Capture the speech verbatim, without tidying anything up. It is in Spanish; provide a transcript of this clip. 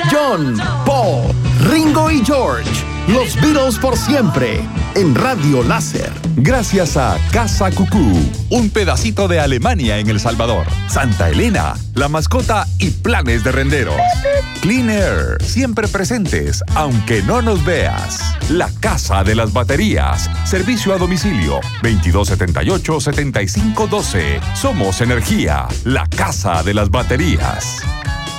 John, Paul, Ringo y George. Los Beatles por siempre. En Radio Láser. Gracias a Casa Cucú, un pedacito de Alemania en El Salvador. Santa Elena, la mascota y planes de renderos. Clean Air, siempre presentes, aunque no nos veas. La Casa de las Baterías. Servicio a domicilio. veintidós setenta y ocho, setenta y cinco doce. Somos Energía, la Casa de las Baterías.